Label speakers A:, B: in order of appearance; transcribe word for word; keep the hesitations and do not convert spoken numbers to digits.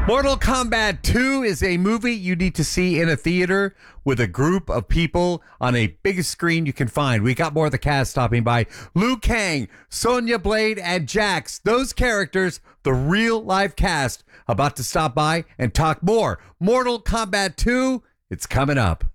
A: Mortal Kombat two is a movie you need to see in a theater with a group of people on a biggest screen you can find. We got more of the cast stopping by. Liu Kang, Sonya Blade, and Jax. Those characters, the real live cast, about to stop by and talk more. Mortal Kombat two, it's coming up.